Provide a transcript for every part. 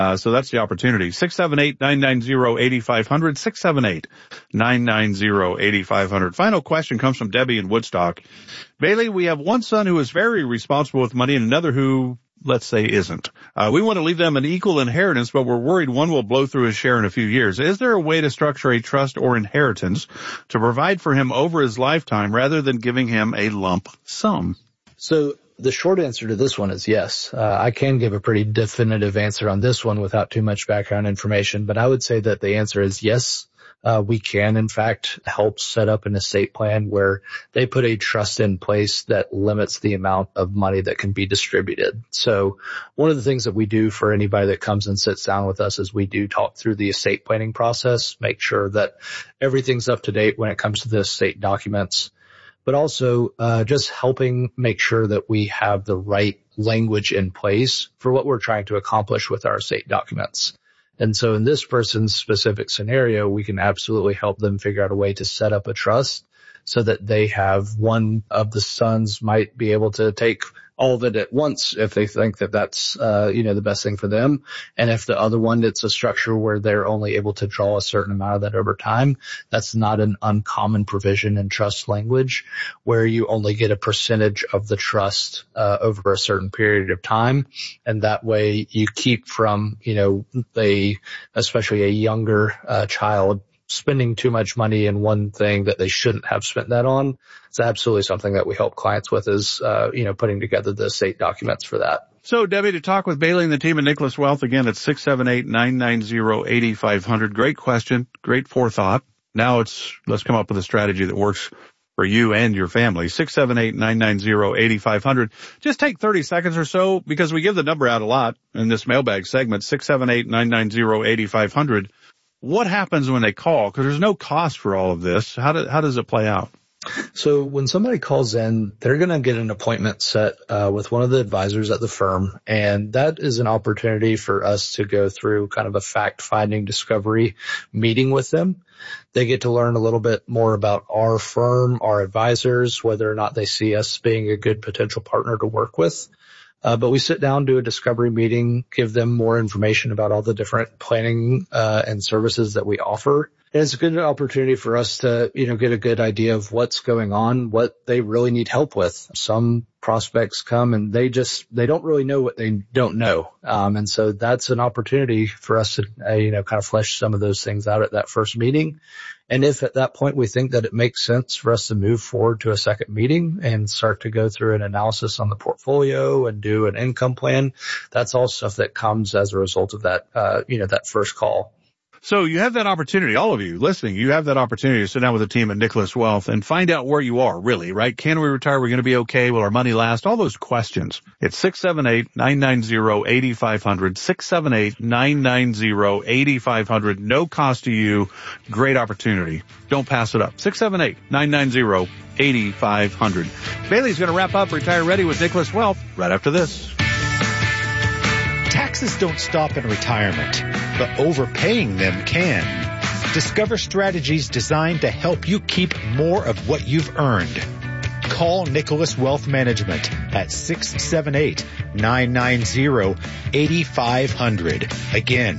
So that's the opportunity. 678-990-8500, 678-990-8500. Final question comes from Debbie in Woodstock. Bailey, we have one son who is very responsible with money and another who, let's say, isn't. We want to leave them an equal inheritance, but we're worried one will blow through his share in a few years. Is there a way to structure a trust or inheritance to provide for him over his lifetime rather than giving him a lump sum? So the short answer to this one is yes. I can give a pretty definitive answer on this one without too much background information, but I would say that the answer is yes. We can, in fact, help set up an estate plan where they put a trust in place that limits the amount of money that can be distributed. So one of the things that we do for anybody that comes and sits down with us is we do talk through the estate planning process, make sure that everything's up to date when it comes to the estate documents, but also just helping make sure that we have the right language in place for what we're trying to accomplish with our estate documents. And so in this person's specific scenario, we can absolutely help them figure out a way to set up a trust so that they have one of the sons might be able to take all of it at once if they think that that's, the best thing for them. And if the other one, it's a structure where they're only able to draw a certain amount of that over time. That's not an uncommon provision in trust language where you only get a percentage of the trust, over a certain period of time. And that way you keep from, especially a younger, child spending too much money in one thing that they shouldn't have spent that on. It's absolutely something that we help clients with is, putting together the estate documents for that. So, Debbie, to talk with Bailey and the team at Nicholas Wealth, again, it's 678-990-8500. Great question. Great forethought. Now let's come up with a strategy that works for you and your family. 678-990-8500. Just take 30 seconds or so because we give the number out a lot in this mailbag segment, 678-990-8500. What happens when they call? Because there's no cost for all of this. How does it play out? So when somebody calls in, they're going to get an appointment set with one of the advisors at the firm, and that is an opportunity for us to go through kind of a fact-finding discovery meeting with them. They get to learn a little bit more about our firm, our advisors, whether or not they see us being a good potential partner to work with. But we sit down, do a discovery meeting, give them more information about all the different planning and services that we offer. And it's a good opportunity for us to, get a good idea of what's going on, what they really need help with. Some prospects come and they don't really know what they don't know. And so that's an opportunity for us to, kind of flesh some of those things out at that first meeting. And if at that point we think that it makes sense for us to move forward to a second meeting and start to go through an analysis on the portfolio and do an income plan, that's all stuff that comes as a result of that, that first call. So you have that opportunity, all of you listening, you have that opportunity to sit down with the team at Nicholas Wealth and find out where you are, really, right? Can we retire? We're going to be okay. Will our money last? All those questions. It's 678-990-8500, 678-990-8500. No cost to you. Great opportunity. Don't pass it up. 678-990-8500. Bailey's going to wrap up Retire Ready with Nicholas Wealth right after this. Taxes don't stop in retirement, but overpaying them can. Discover strategies designed to help you keep more of what you've earned. Call Nicholas Wealth Management at 678-990-8500. Again,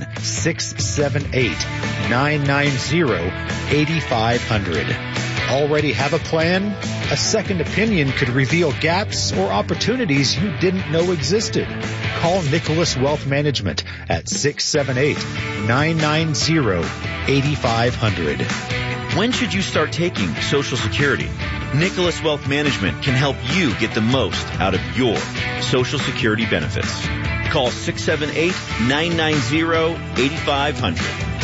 678-990-8500. Already have a plan? A second opinion could reveal gaps or opportunities you didn't know existed. Call Nicholas Wealth Management at 678-990-8500. When should you start taking Social Security? Nicholas Wealth Management can help you get the most out of your Social Security benefits. Call 678-990-8500.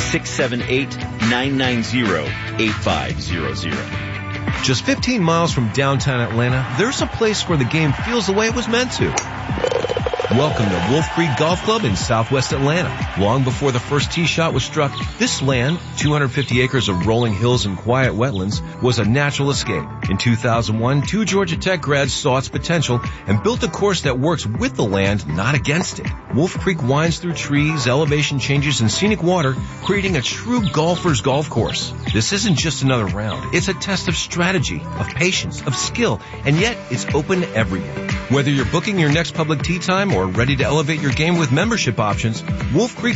678-990-8500. Just 15 miles from downtown Atlanta, there's a place where the game feels the way it was meant to. Welcome to Wolf Creek Golf Club in Southwest Atlanta. Long before the first tee shot was struck, this land, 250 acres of rolling hills and quiet wetlands, was a natural escape. In 2001, 2 Georgia Tech grads saw its potential and built a course that works with the land, not against it. Wolf Creek winds through trees, elevation changes, and scenic water, creating a true golfer's golf course. This isn't just another round. It's a test of strategy, of patience, of skill, and yet it's open to everyone. Whether you're booking your next public tee time or ready to elevate your game with membership options, Wolf Creek